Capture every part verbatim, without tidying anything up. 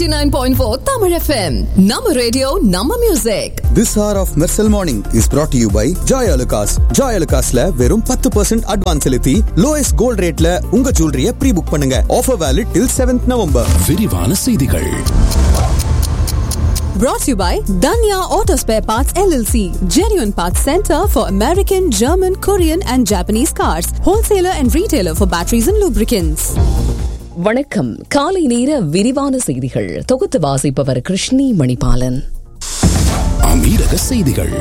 eighty-nine point four Tamil F M. Nama radio, Nama music. This hour of Mersal Morning is brought to you by Joy Alucas. Joy Alucasல வெறும் ten percent advance செலுத்தி lowest gold rateல உங்க jewelry-ய pre-book பண்ணுங்க. Offer valid till seventh November. விரிவான செய்திகள். Brought to you by Danya Auto Spare Parts L L C. Genuine Parts Center for American, German, Korean and Japanese cars. Wholesaler and retailer for batteries and lubricants. வணக்கம். காலை நேர விரிவான செய்திகள் தொகுத்து வாசிப்பவர் கிருஷ்ணி மணிபாலன். அமீரக செய்திகள்.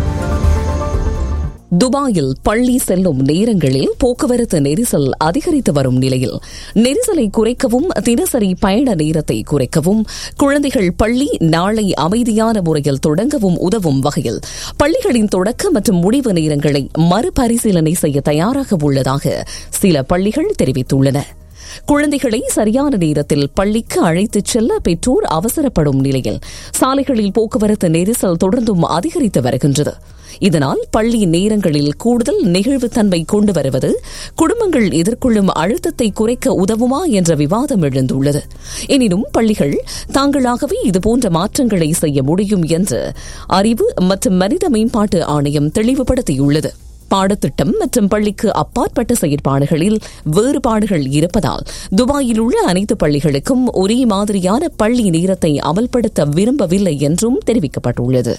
துபாயில் பள்ளி செல்லும் நேரங்களில் போக்குவரத்து நெரிசல் அதிகரித்து வரும் நிலையில் நெரிசலை குறைக்கவும் தினசரி பயண நேரத்தை குறைக்கவும் குழந்தைகள் பள்ளி நாளை அமைதியான முறையில் தொடங்கவும் உதவும் வகையில் பள்ளிகளின் தொடக்க மற்றும் முடிவு நேரங்களை மறுபரிசீலனை செய்ய தயாராக உள்ளதாக சில பள்ளிகள் தெரிவித்துள்ளன. குழந்தைகளை சரியான நேரத்தில் பள்ளிக்கு அழைத்துச் செல்ல பெற்றோர் அவசரப்படும் நிலையில் சாலைகளில் போக்குவரத்து நெரிசல் தொடர்ந்தும் அதிகரித்து வருகின்றது. இதனால் பள்ளி நேரங்களில் கூடுதல் நெகிழ்வுத்தன்மை கொண்டு வருவது குடும்பங்கள் எதிர்கொள்ளும் அழுத்தத்தை குறைக்க உதவுமா என்ற விவாதம் எழுந்துள்ளது. எனினும் பள்ளிகள் தாங்களாகவே இதுபோன்ற மாற்றங்களை செய்ய முடியும் என்று அறிவு மற்றும் மனித மேம்பாட்டு ஆணையம் தெளிவுபடுத்தியுள்ளது. பாடத்திட்டம் மற்றும் பள்ளிக்கு அப்பாற்பட்ட செயற்பாடுகளில் வேறுபாடுகள் இருப்பதால் துபாயில் உள்ள அனைத்து பள்ளிகளுக்கும் ஒரே மாதிரியான பள்ளி நேரத்தை அமல்படுத்த விரும்பவில்லை என்றும் தெரிவிக்கப்பட்டுள்ளது.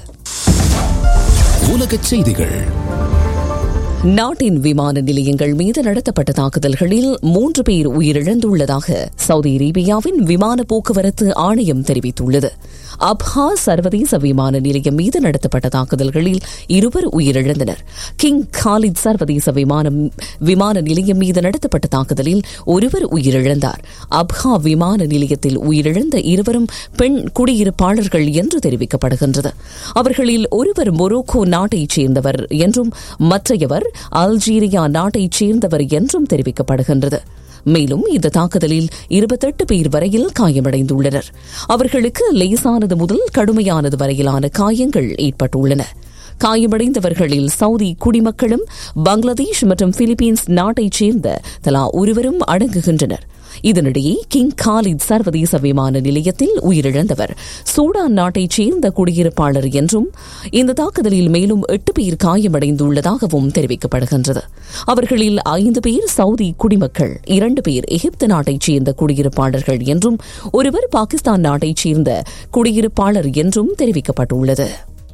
உலகச் செய்திகள். நாட்டின் விமான நிலையங்கள் மீது நடத்தப்பட்ட தாக்குதல்களில் மூன்று பேர் உயிரிழந்துள்ளதாக சவுதி அரேபியாவின் விமான போக்குவரத்து ஆணையம் தெரிவித்துள்ளது. அப்ஹா சர்வதேச விமான நிலையம் மீது நடத்தப்பட்ட தாக்குதல்களில் இருவர் உயிரிழந்தனர். கிங் காலித் சர்வதேச விமானம் விமான நிலையம் மீது நடத்தப்பட்ட தாக்குதலில் ஒருவர் உயிரிழந்தார். அப்ஹா விமான நிலையத்தில் உயிரிழந்த இருவரும் பெண் குடியிருப்பாளர்கள் என்று தெரிவிக்கப்படுகின்றது. அவர்களில் ஒருவர் மொரோக்கோ நாட்டைச் சேர்ந்தவர் என்றும் மற்றையவர் அல்ஜீரியா நாட்டைச் சேர்ந்தவர் என்றும் தெரிவிக்கப்படுகின்றது. மேலும் இந்த தாக்குதலில் இருபத்தெட்டு பேர் வரையில் காயமடைந்துள்ளனர். அவர்களுக்கு லேசானது முதல் கடுமையானது வரையிலான காயங்கள் ஏற்பட்டுள்ளன. காயமடைந்தவர்களில் சவுதி குடிமக்களும் பங்களாதேஷ் மற்றும் பிலிப்பீன்ஸ் நாட்டைச் சேர்ந்த தலா ஒருவரும் அடங்குகின்றனர். இதனிடையே கிங் காலித் சர்வதேச விமான நிலையத்தில் உயிரிழந்தவர் சூடான் நாட்டைச் சேர்ந்த குடியிருப்பாளர் என்றும் இந்த தாக்குதலில் மேலும் எட்டு பேர் காயமடைந்துள்ளதாகவும் தெரிவிக்கப்படுகின்றது. அவர்களில் ஐந்து பேர் சவுதி குடிமக்கள், இரண்டு பேர் எகிப்து நாட்டைச் சேர்ந்த குடியிருப்பாளர்கள் என்றும் ஒருவர் பாகிஸ்தான் நாட்டைச் சேர்ந்த குடியிருப்பாளர் என்றும் தெரிவிக்கப்பட்டுள்ளது.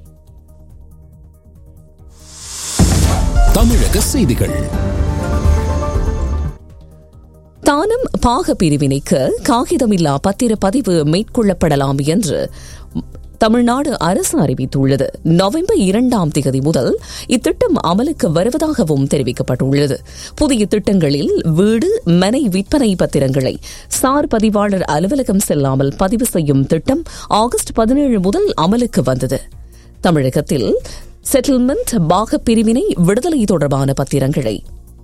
தமிழக செய்திகள். தானம் பாக பிரிவினைக்கு காகிதமில்லா பத்திரப்பதிவு மேற்கொள்ளப்படலாம் என்று தமிழ்நாடு அரசு அறிவித்துள்ளது. நவம்பர் இரண்டாம் தேதி முதல் இத்திட்டம் அமலுக்கு வருவதாகவும் தெரிவிக்கப்பட்டுள்ளது. புதிய திட்டங்களில் வீடு மனை விற்பனை பத்திரங்களை சார் பதிவாளர் அலுவலகம் செல்லாமல் பதிவு செய்யும் திட்டம் ஆகஸ்ட் பதினேழு முதல் அமலுக்கு வந்தது. தமிழகத்தில் செட்டில்மெண்ட் பாக பிரிவினை விடுதலை தொடர்பான பத்திரங்களை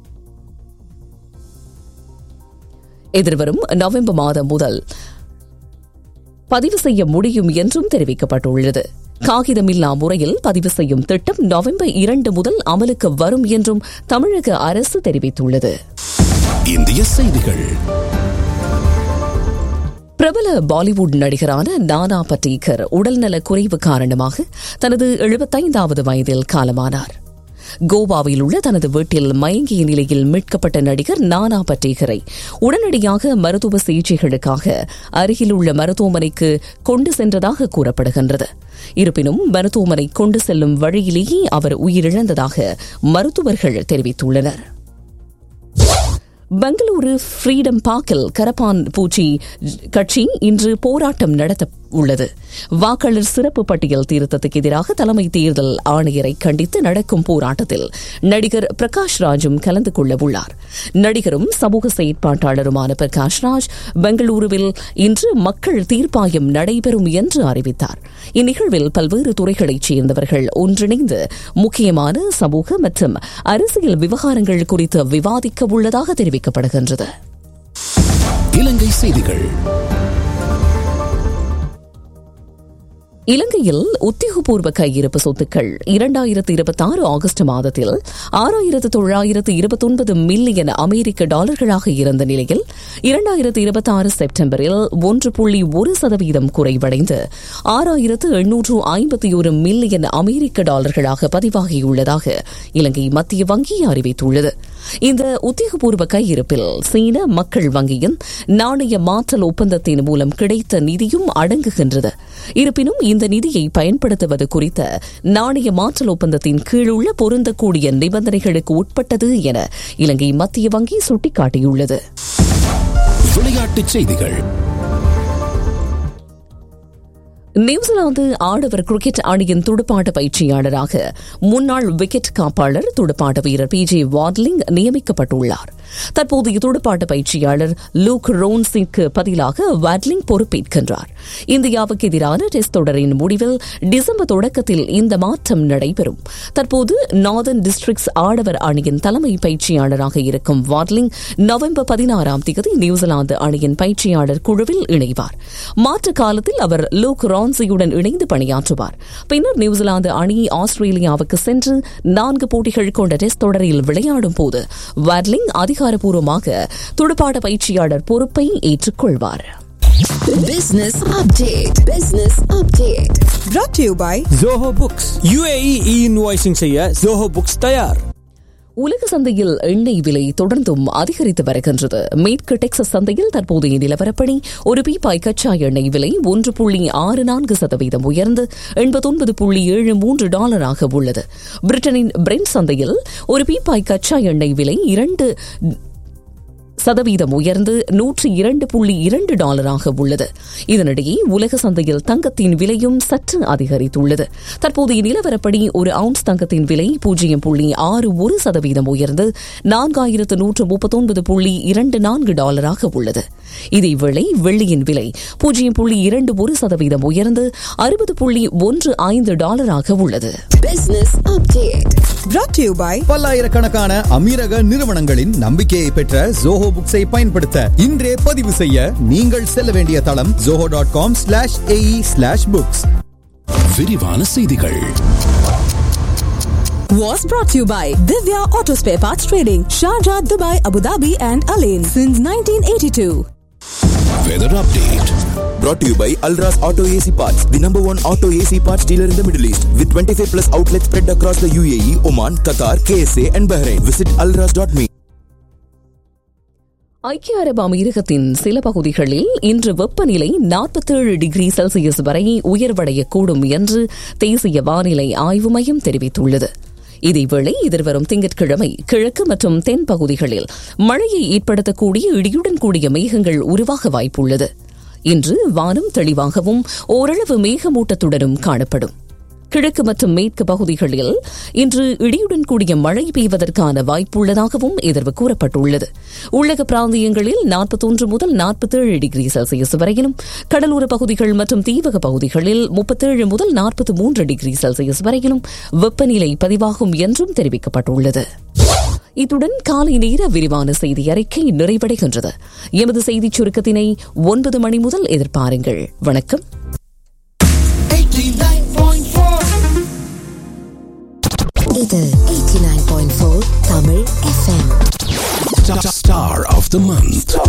எதிர்வரும் நவம்பர் மாதம் முதல் பதிவு செய்ய முடியும் என்றும் தெரிவிக்கப்பட்டுள்ளது. காகிதமில்லா முறையில் பதிவு செய்யும் திட்டம் நவம்பர் இரண்டு முதல் அமலுக்கு வரும் என்றும் தமிழக அரசு தெரிவித்துள்ளது. இந்திய செய்திகள். பிரபல பாலிவுட் நடிகரான நானா படேகர் உடல்நல குறைவு காரணமாக தனது எழுபத்தைந்தாவது வயதில் காலமானார். கோவாவில் உள்ள தனது வீட்டில் மயங்கிய நிலையில் மீட்கப்பட்ட நடிகர் நானா படேகரை உடனடியாக மருத்துவ சிகிச்சைகளுக்காக அருகில் உள்ள மருத்துவமனைக்கு கொண்டு சென்றதாக கூறப்படுகின்றது. இருப்பினும் மருத்துவமனை கொண்டு செல்லும் வழியிலேயே அவர் உயிரிழந்ததாக மருத்துவர்கள் தெரிவித்துள்ளனர். பெங்களூரு ஃப்ரீடம் பார்க்கில் கரப்பான் பூச்சி கட்சி இன்று போராட்டம் நடத்த உள்ளது. வாக்காளர் சிறப்பு பட்டியல் திருத்தத்துக்கு எதிராக தலைமை தேர்தல் ஆணையரை கண்டித்து நடக்கும் போராட்டத்தில் நடிகர் பிரகாஷ் ராஜும் கலந்து கொள்ள உள்ளார். நடிகரும் சமூக செயற்பாட்டாளருமான பிரகாஷ் ராஜ் பெங்களூருவில் இன்று மக்கள் தீர்ப்பாயம் நடைபெறும் என்று அறிவித்தார். இந்நிகழ்வில் பல்வேறு துறைகளைச் சேர்ந்தவர்கள் ஒன்றிணைந்து முக்கியமான சமூக மற்றும் அரசியல் விவகாரங்கள் குறித்து விவாதிக்க உள்ளதாக தெரிவிக்கப்படுகின்றது. இலங்கை செய்திகள். இலங்கையில் உத்தியோகபூர்வ கையிருப்பு சொத்துக்கள் இரண்டாயிரத்து இருபத்தி ஆறு ஆகஸ்ட் மாதத்தில் ஆறாயிரத்து தொள்ளாயிரத்து இருபத்தி ஒன்பது மில்லியன் அமெரிக்க டாலர்களாக இருந்த நிலையில் இரண்டாயிரத்து இருபத்தி ஆறு செப்டம்பரில் ஒன்று புள்ளி ஒரு சதவீதம் குறைவடைந்து ஆறாயிரத்து எண்ணூற்று ஐம்பத்தி ஒரு மில்லியன் அமெரிக்க டாலர்களாக பதிவாகியுள்ளதாக இலங்கை மத்திய வங்கி அறிவித்துள்ளது. இந்த உத்தியோகபூர்வ கையிருப்பில் சீன மக்கள் வங்கியின் நாணய மாற்றல் ஒப்பந்தத்தின் மூலம் கிடைத்த நிதியும் அடங்குகின்றது. இருப்பினும் இந்த நிதியை பயன்படுத்துவது குறித்த நாணய மாற்றல் ஒப்பந்தத்தின் கீழுள்ள பொருந்தக்கூடிய நிபந்தனைகளுக்கு உட்பட்டது என இலங்கை மத்திய வங்கி சுட்டிக்காட்டியுள்ளது. விளையாட்டுச் செய்திகள். நியூசிலாந்து ஆடவர் கிரிக்கெட் அணியின் துடுப்பாட்ட பயிற்சியாளராக முன்னாள் விக்கெட் காப்பாளர் துடுப்பாட்ட வீரர் பி ஜே வாட்லிங் நியமிக்கப்பட்டுள்ளார். தற்போதைய துடுப்பாட்ட பயிற்சியாளர் லூக் ரோன்ஸிற்கு பதிலாக வாட்லிங் பொறுப்பேற்கின்றார். இந்தியாவுக்கு எதிரான டெஸ்ட் தொடரின் முடிவில் டிசம்பர் தொடக்கத்தில் இந்த மாற்றம் நடைபெறும். தற்போது நார்தர்ன் டிஸ்ட்ரிக்ட்ஸ் ஆடவர் அணியின் தலைமை பயிற்சியாளராக இருக்கும் வாட்லிங் நவம்பர் பதினாறாம் தேதி நியூசிலாந்து அணியின் பயிற்சியாளர் குழுவில் இணைவார். மாற்று காலத்தில் அவர் லூக் ரான்சியுடன் இணைந்து பணியாற்றுவார். பின்னர் நியூசிலாந்து அணி ஆஸ்திரேலியாவுக்கு சென்று நான்கு போட்டிகள் கொண்ட டெஸ்ட் தொடரில் விளையாடும் போது வாட்லிங் அதிகாரப்பூர்வமாக துடுப்பாட்ட பயிற்சியாளர் பொறுப்பை ஏற்றுக்கொள்வார். Business update. Business update. Brought to you by Zoho Books. U A E e-invoicing செய்ய Zoho Books தயார். உலக சந்தையில் எண்ணெய் விலை தொடர்ந்தும் அதிகரித்து வருகின்றது. மேற்கு டெக்சஸ் சந்தையில் தற்போதைய நிலவரப்படி ஒரு பீப்பாய் கச்சா எண்ணெய் விலை ஒன்று புள்ளி ஆறு நான்கு சதவீதம் உயர்ந்து எண்பத்தொன்பது புள்ளி ஏழு மூன்று டாலராக உள்ளது. பிரிட்டனின் பிரெண்ட் சந்தையில் ஒரு பீப்பாய் கச்சா எண்ணெய் விலை இரண்டு சதவீதம் உயர்ந்து நூற்றி இரண்டு புள்ளி இரண்டு டாலராக உள்ளது. இதனிடையே உலக சந்தையில் தங்கத்தின் விலையும் சற்று அதிகரித்துள்ளது. தற்போதைய நிலவரப்படி ஒரு அவுன்ஸ் தங்கத்தின் விலை பூஜ்ஜியம் புள்ளி ஆறு ஒரு சதவீதம் உயர்ந்து நான்காயிரத்து நூற்று முப்பத்தொன்பது புள்ளி இரண்டு நான்கு டாலராக உள்ளது. இதேவேளை வெள்ளியின் விலை பூஜ்ஜியம் புள்ளி இரண்டு ஒரு சதவீதம் உயர்ந்து அறுபது புள்ளி ஒன்று ஐந்து டாலராக உள்ளது. Business update. brought to you by பல்லாயிரக்கணக்கான அமீரக நிறுவனங்களின் நம்பிக்கையை பெற்ற ஜோஹோ புக்ஸை பயன்படுத்த இன்றே பதிவு செய்ய நீங்கள் செல்ல வேண்டிய தளம் zoho dot com slash AE slash books. விரிவான செய்திகள். Was brought to you by Divya Auto Spare Parts Trading, Sharjah, Dubai, Abu Dhabi and Alain since nineteen eighty-two. Weather update. Brought to you by Alras Auto A C Parts, the number one auto A C parts dealer in the Middle East, with twenty-five plus outlets spread across the U A E, Oman, Qatar, K S A and Bahrain. Visit alras dot me. ஐக்கிய அரபு அமீரகத்தின் சில பகுதிகளில் இன்று வெப்பநிலை நாற்பத்தேழு degree Celsius வரை உயர்வடையக்கூடும் என்று தேசிய வானிலை ஆய்வு மையம் தெரிவித்துள்ளது. இதேவேளை எதிர்வரும் திங்கட்கிழமை கிழக்கு மற்றும் தென் பகுதிகளில் மழையை ஏற்படுத்தக்கூடிய இடியுடன் கூடிய மேகங்கள் உருவாக வாய்ப்புள்ளது. இன்று வானம் தெளிவாகவும் ஓரளவு மேகமூட்டத்துடனும் காணப்படும். கிழக்கு மற்றும் மேற்கு பகுதிகளில் இன்று இடியுடன் கூடிய மழை பெய்வதற்கான வாய்ப்புள்ளதாகவும் எதிர்வு கூறப்பட்டுள்ளது. உள்ளக பிராந்தியங்களில் நாற்பத்தொன்று முதல் நாற்பத்தேழு டிகிரி செல்சியஸ் வரையிலும், கடலோர பகுதிகள் மற்றும் தீவக பகுதிகளில் முப்பத்தேழு முதல் நாற்பத்தி மூன்று டிகிரி செல்சியஸ் வரையிலும் வெப்பநிலை பதிவாகும் என்றும் தெரிவிக்கப்பட்டுள்ளது. இத்துடன் காலை நேர விரிவான செய்தி அறிக்கை நிறைவடைகின்றது. எமது செய்திச் சுருக்கத்தினை ஒன்பது மணி முதல் எதிர்பாருங்கள். வணக்கம். இது எண்பத்தி ஒன்பது புள்ளி நான்கு Tamil F M. Star of the month.